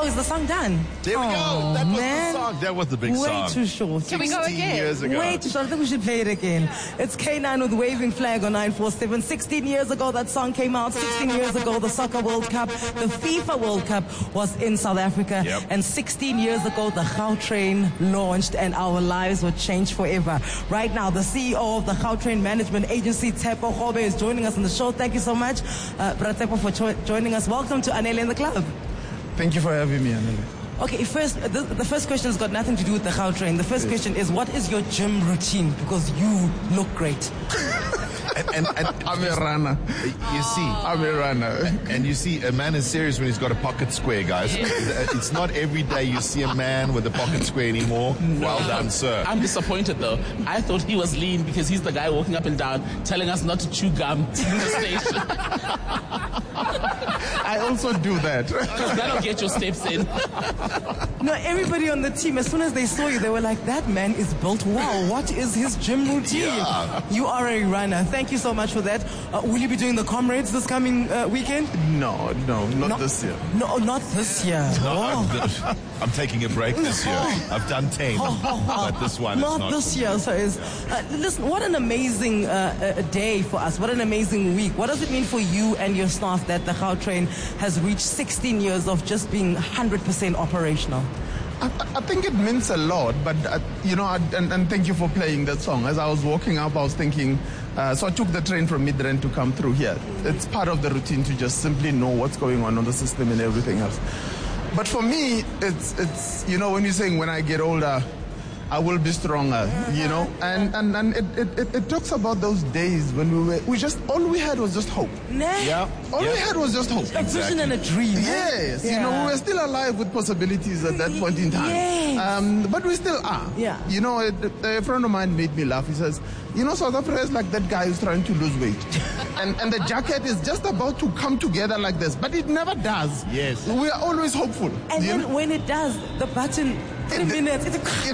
Oh, is the song done? There we go. That was the song. That was the big song. Way too short. Can we go 16 again? years ago. Way too short. I think we should play it again. It's K9 with Waving Flag on 947. 16 years ago that song came out. 16 years ago the Soccer World Cup, the FIFA World Cup was in South Africa. Yep. And 16 years ago the Gautrain launched and our lives were changed forever. Right now the CEO of the Gautrain Management Agency, Tshepo Kgobe, is joining us on the show. Thank you so much, Tshepo, for joining us. Welcome to Anele in the Club. Thank you for having me, Anele. Okay, first, the first question has got nothing to do with the Gautrain. The first question is, what is your gym routine? Because you look great. And I'm a runner. you see, I'm a runner. and you see, a man is serious when he's got a pocket square, guys. It's not every day you see a man with a pocket square anymore. Well done, sir. I'm disappointed though. I thought he was lean because he's the guy walking up and down telling us not to chew gum in the station. I also do that. That'll get your steps in. No, everybody on the team, as soon as they saw you, they were like, that man is built well. What is his gym routine? Yeah. You are a runner. Thank you so much for that. Will you be doing the Comrades this coming weekend? No, not this year. No, not this year. No, Oh. I'm taking a break this year. I've done 10, but this one is Not not. this year. So listen, what an amazing day for us. What an amazing week. What does it mean for you and your staff that the Gautrain has reached 16 years of just being 100% operational? I think it means a lot, but and thank you for playing that song. As I was walking up, I was thinking, so I took the train from Midrand to come through here. It's part of the routine to just simply know what's going on the system and everything else. But for me, it's when you're saying when I get older, I will be stronger, and it talks about those days when all we had was just hope. Yeah. All we had was just hope. A vision and a dream. Yes, Yeah. we were still alive with possibilities at that point in time. Yes. But we still are. Yeah. A friend of mine made me laugh. He says, South Africa is like that guy who's trying to lose weight. and the jacket is just about to come together like this, but it never does. Yes. We are always hopeful. And then when it does, the button, 3 minutes,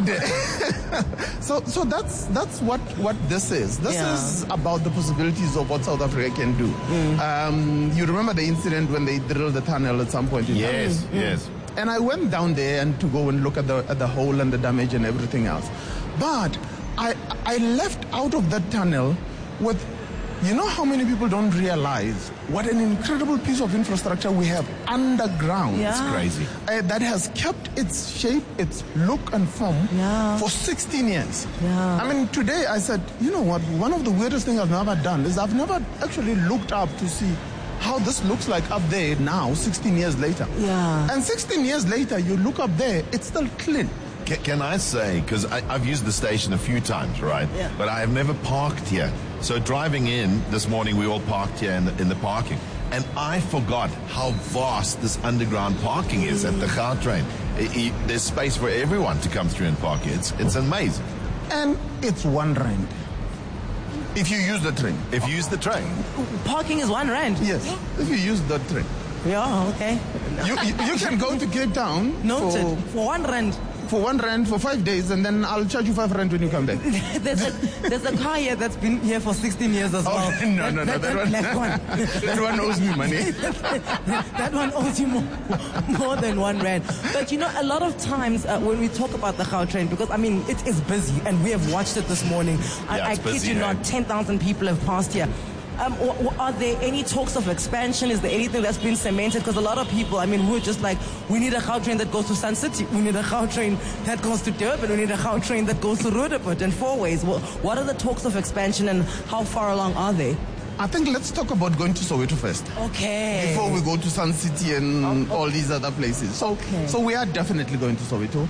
So that's what this is. This Yeah. is about the possibilities of what South Africa can do. You remember the incident when they drilled the tunnel at some point in time? Yes. And I went down there and to go and look at the hole and the damage and everything else. But I left out of that tunnel with, how many people don't realize what an incredible piece of infrastructure we have underground. Yeah. It's crazy. That has kept its shape, its look and form for 16 years. Yeah. I mean, today I said, you know what, one of the weirdest things I've never done is I've never actually looked up to see how this looks like up there now, 16 years later. Yeah. And 16 years later, you look up there, it's still clean. Can I say, because I've used the station a few times, right? Yeah. But I have never parked here. So driving in this morning, we all parked here in the parking. And I forgot how vast this underground parking is at the Gautrain. There's space for everyone to come through and park here. It's amazing. And it's R1. If you use the train. If you use the train. Parking is R1. Yes, if you use that train. Yeah, okay. You can go to Cape Town Noted. For R1. for R1 for 5 days, and then I'll charge you R5 when you come back. there's a car here that's been here for 16 years as well. Oh, no, that one. Black one. That one owes me money. That one owes you more than R1. But a lot of times when we talk about the Gautrain, because it is busy, and we have watched it this morning. I kid you not, 10,000 people have passed here. Are there any talks of expansion? Is there anything that's been cemented? Because a lot of people, we're just like, we need a Gautrain that goes to Sun City. We need a Gautrain that goes to Durban. We need a Gautrain that goes to Roodepoort and Fourways. What are the talks of expansion and how far along are they? I think let's talk about going to Soweto first. Okay. Before we go to Sun City and all these other places. So we are definitely going to Soweto.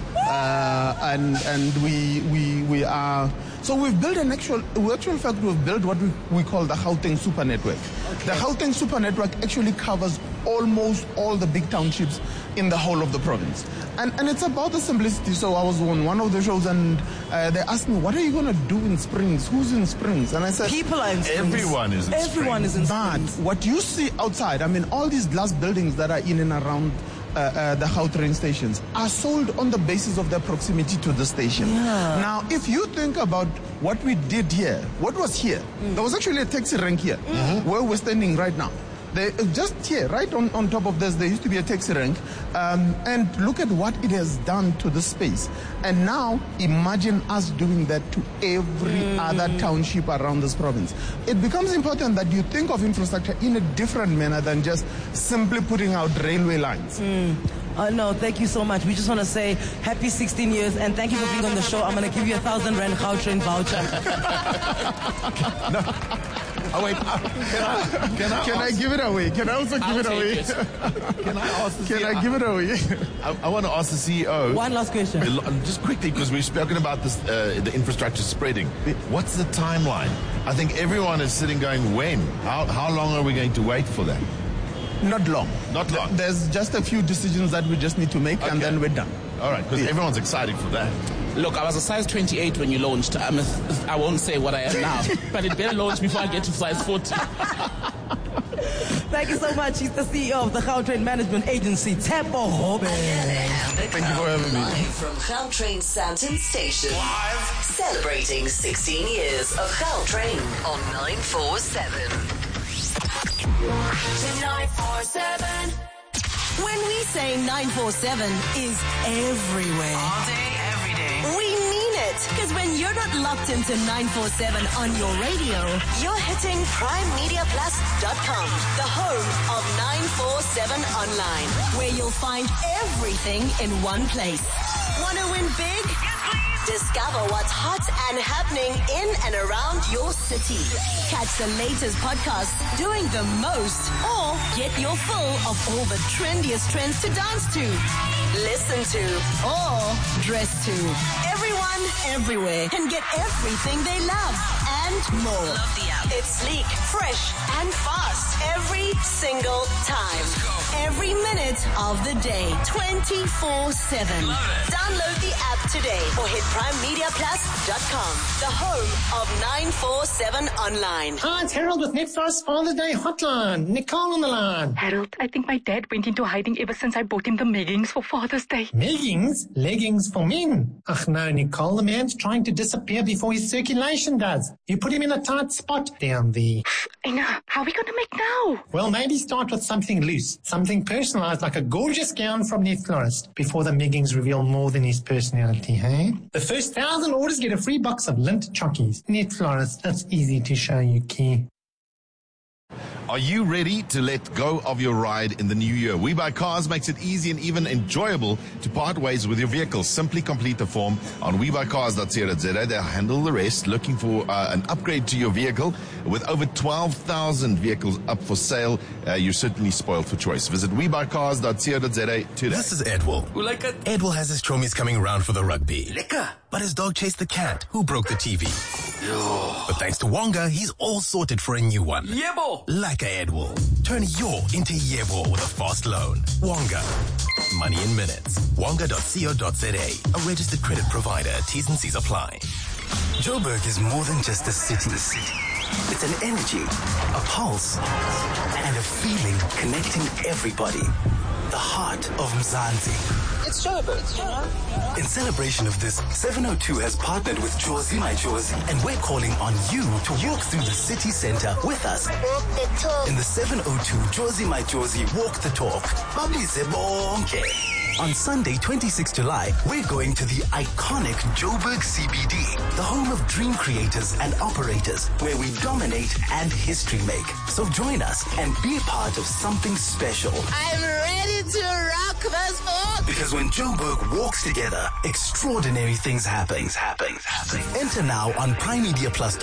And we are... So we've built we've built what we call the Gauteng Super Network. Okay. The Gauteng Super Network actually covers almost all the big townships in the whole of the province. And it's about the simplicity. So I was on one of the shows and they asked me, what are you going to do in Springs? Who's in Springs? And I said... People are in Springs. Everyone is in Springs. Everyone is in Springs. But what you see outside, all these glass buildings that are in and around the Gautrain stations are sold on the basis of their proximity to the station. Yeah. Now, if you think about what we did here, what was here? There was actually a taxi rank here, where we're standing right now. Just here, right on top of this, there used to be a taxi rank. And look at what it has done to the space. And now imagine us doing that to every other township around this province. It becomes important that you think of infrastructure in a different manner than just simply putting out railway lines. No, thank you so much. We just want to say happy 16 years and thank you for being on the show. I'm going to give you 1,000 Rand Gautrain voucher. No. Oh, wait. Can I give it away? Can I also give it away? Can I ask the CEO? Can I give it away? I want to ask the CEO. One last question. Just quickly, because we've spoken about this, the infrastructure spreading. What's the timeline? I think everyone is sitting going, when? How long are we going to wait for that? Not long. Not long. There's just a few decisions that we just need to make, and then we're done. All right, because everyone's excited for that. Look, I was a size 28 when you launched. I won't say what I am now, but it better launch before I get to size 40. Thank you so much. He's the CEO of the Gautrain Management Agency, Tshepo Hobe. Thank you for having me. Live from Gautrain Sandton Station. Live. Celebrating 16 years of Gautrain on 947. 947. When we say 947 is everywhere. All day, every day. We mean it. Because when you're not locked into 947 on your radio, you're hitting primemediaplus.com, the home of 947 online, where you'll find everything in one place. Want to win big? Discover what's hot and happening in and around your city. Catch the latest podcasts doing the most, or get your fill of all the trendiest trends to dance to, listen to, or dress to. Everyone, everywhere can get everything they love and more. Love the app. It's sleek, fresh, and fast every single time. Every minute of the day, 24/7. Download the app today or hit primemediaplus.com, the home of 947 online. Hi, it's Harold with Netflix Father's Day Hotline. Nicole on the line. Harold, I think my dad went into hiding ever since I bought him the leggings for Father's Day. Leggings? Leggings for men? Ach no, Nicole, the man's trying to disappear before his circulation does. You put him in a tight spot down there. I know. How are we going to make now? Well, maybe start with something loose, something personalized like a gorgeous gown from Net Florist before the leggings reveal more than his personality, hey? The first 1,000 orders get a free box of lint chockies. Net Florist, that's easy to show you care. Are you ready to let go of your ride in the new year? We Buy Cars makes it easy and even enjoyable to part ways with your vehicle. Simply complete the form on webuycars.co.za. They'll handle the rest. Looking for an upgrade to your vehicle? With over 12,000 vehicles up for sale, you're certainly spoiled for choice. Visit webuycars.co.za today. This is Edwil. Like it. Edwil has his chommies coming around for the rugby. Lekker. But his dog chased the cat, who broke the TV. Yo. But thanks to Wonga, he's all sorted for a new one. Yebo. Like a Edwil. Turn your into Yebo with a fast loan. Wonga. Money in minutes. Wonga.co.za. A registered credit provider. T's and C's apply. Joburg is more than just a city. It's an energy, a pulse, and a feeling connecting everybody. The heart of Mzansi. It's Joburg, you know? In celebration of this, 702 has partnered with Jozi My Jozi, and we're calling on you to walk through the city center with us. Walk the talk. In the 702 Jozi My Jozi Walk the Talk. Babise bonke. On Sunday, 26 July, we're going to the iconic Joburg CBD, the home of dream creators and operators, where we dominate and history make. So join us and be a part of something special. I'm ready to rock this book. Because when Joburg walks together, extraordinary things happen. Enter now on primemediaplus.com.